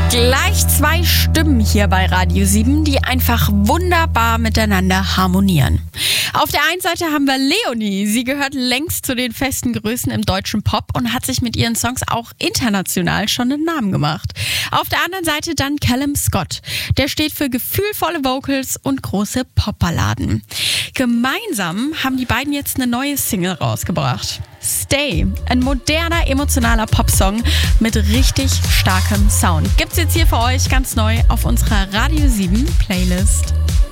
Gleich zwei Stimmen hier bei Radio 7, die einfach wunderbar miteinander harmonieren. Auf der einen Seite haben wir Leonie. Sie gehört längst zu den festen Größen im deutschen Pop und hat sich mit ihren Songs auch international schon einen Namen gemacht. Auf der anderen Seite dann Callum Scott. Der steht für gefühlvolle Vocals und große Popballaden. Gemeinsam haben die beiden jetzt eine neue Single rausgebracht. Stay, ein moderner, emotionaler Popsong mit richtig starkem Sound. Gibt's jetzt hier für euch ganz neu auf unserer Radio 7 Playlist.